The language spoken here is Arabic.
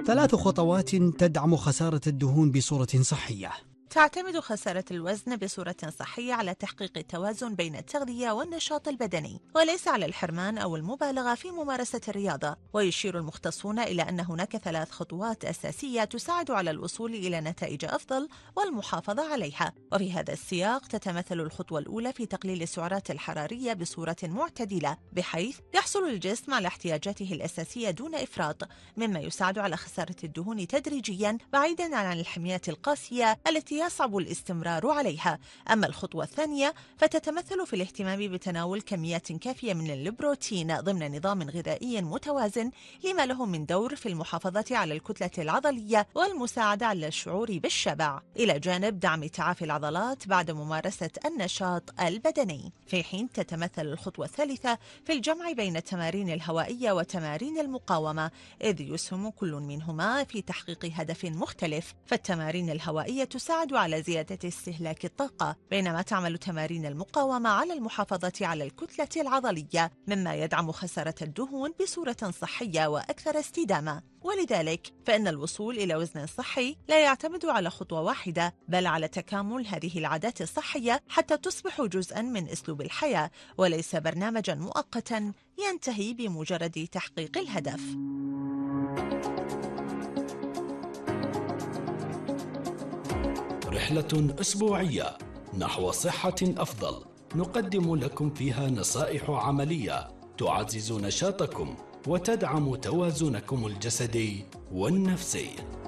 3 خطوات تدعم خسارة الدهون بصورة صحية. تعتمد خسارة الوزن بصورة صحية على تحقيق التوازن بين التغذية والنشاط البدني، وليس على الحرمان أو المبالغة في ممارسة الرياضة. ويشير المختصون إلى أن هناك 3 خطوات أساسية تساعد على الوصول إلى نتائج أفضل والمحافظة عليها. وفي هذا السياق تتمثل الخطوة الأولى في تقليل السعرات الحرارية بصورة معتدلة، بحيث يحصل الجسم على احتياجاته الأساسية دون إفراط، مما يساعد على خسارة الدهون تدريجيا بعيدا عن الحميات القاسية التي يصعب الاستمرار عليها. أما الخطوة الثانية فتتمثل في الاهتمام بتناول كميات كافية من البروتين ضمن نظام غذائي متوازن، لما له من دور في المحافظة على الكتلة العضلية والمساعدة على الشعور بالشبع، إلى جانب دعم تعافي العضلات بعد ممارسة النشاط البدني. في حين تتمثل الخطوة الثالثة في الجمع بين التمارين الهوائية وتمارين المقاومة، إذ يسهم كل منهما في تحقيق هدف مختلف. فالتمارين الهوائية تساعد على زيادة استهلاك الطاقة، بينما تعمل تمارين المقاومة على المحافظة على الكتلة العضلية، مما يدعم خسارة الدهون بصورة صحية وأكثر استدامة. ولذلك فإن الوصول إلى وزن صحي لا يعتمد على خطوة واحدة، بل على تكامل هذه العادات الصحية حتى تصبح جزءاً من أسلوب الحياة، وليس برنامجاً مؤقتاً ينتهي بمجرد تحقيق الهدف. رحلة أسبوعية نحو صحة أفضل، نقدم لكم فيها نصائح عملية تعزز نشاطكم وتدعم توازنكم الجسدي والنفسي.